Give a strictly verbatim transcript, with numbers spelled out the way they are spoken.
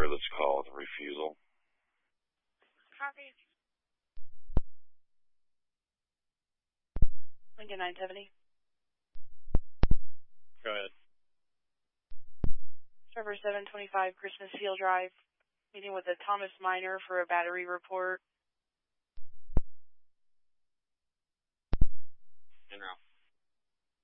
transfer this call with a refusal. Copy. Lincoln nine seventy. Go ahead. Server seven twenty-five, Christmas Field Drive. Meeting with a Thomas Minor for a battery report. In route.